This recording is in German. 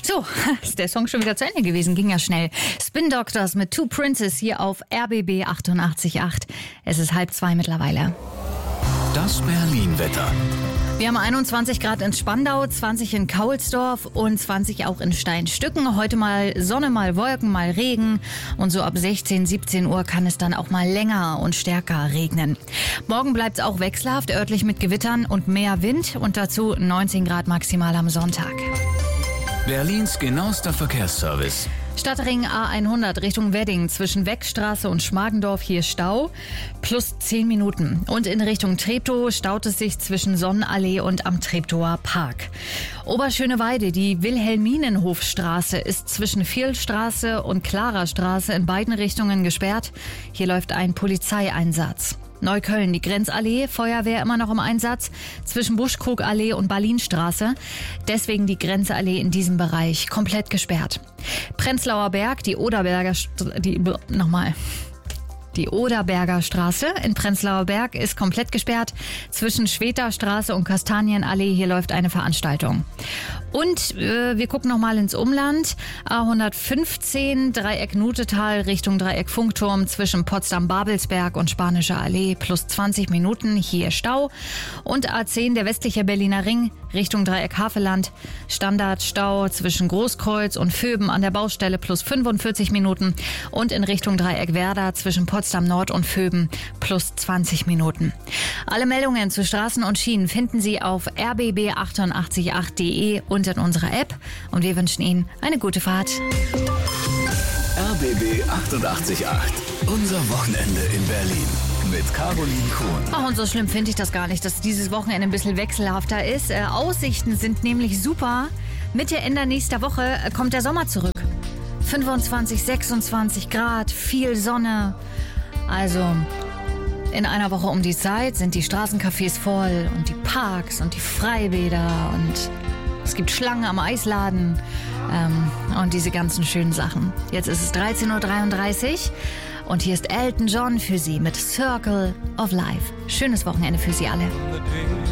So, ist der Song schon wieder zu Ende gewesen, ging ja schnell. Spin Doctors mit Two Princes hier auf RBB 88.8. Es ist 1:30 mittlerweile. Das Berlin-Wetter. Wir haben 21 Grad in Spandau, 20 in Kaulsdorf und 20 auch in Steinstücken. Heute mal Sonne, mal Wolken, mal Regen. Und so ab 16, 17 Uhr kann es dann auch mal länger und stärker regnen. Morgen bleibt es auch wechselhaft, örtlich mit Gewittern und mehr Wind. Und dazu 19 Grad maximal am Sonntag. Berlins genauester Verkehrsservice. Stadtring A100 Richtung Wedding zwischen Weckstraße und Schmargendorf hier Stau plus 10 Minuten. Und in Richtung Treptow staut es sich zwischen Sonnenallee und am Treptower Park. Oberschöneweide, die Wilhelminenhofstraße ist zwischen Vierlstraße und Klarerstraße in beiden Richtungen gesperrt. Hier läuft ein Polizeieinsatz. Neukölln, die Grenzallee, Feuerwehr immer noch im Einsatz zwischen Buschkrugallee und Berlinstraße. Deswegen die Grenzallee in diesem Bereich komplett gesperrt. Prenzlauer Berg, die Oderberger Straße in Prenzlauer Berg ist komplett gesperrt. Zwischen Schweterstraße und Kastanienallee, hier läuft eine Veranstaltung. Und wir gucken nochmal ins Umland. A115, Dreieck Nutetal Richtung Dreieck Funkturm zwischen Potsdam-Babelsberg und Spanischer Allee plus 20 Minuten, hier Stau. Und A10, der westliche Berliner Ring Richtung Dreieck Havelland, Standardstau zwischen Großkreuz und Vöben an der Baustelle plus 45 Minuten. Und in Richtung Dreieck Werder zwischen Potsdam Nord und Vöben plus 20 Minuten. Alle Meldungen zu Straßen und Schienen finden Sie auf rbb888.de und in unserer App. Und wir wünschen Ihnen eine gute Fahrt. RBB 88.8. Unser Wochenende in Berlin. Mit Caroline Kuhn. Ach, und so schlimm finde ich das gar nicht, dass dieses Wochenende ein bisschen wechselhafter ist. Aussichten sind nämlich super. Mitte, Ende nächster Woche kommt der Sommer zurück. 25, 26 Grad, viel Sonne. Also in einer Woche um die Zeit sind die Straßencafés voll und die Parks und die Freibäder und es gibt Schlangen am Eisladen und diese ganzen schönen Sachen. Jetzt ist es 13.33 Uhr und hier ist Elton John für Sie mit Circle of Life. Schönes Wochenende für Sie alle.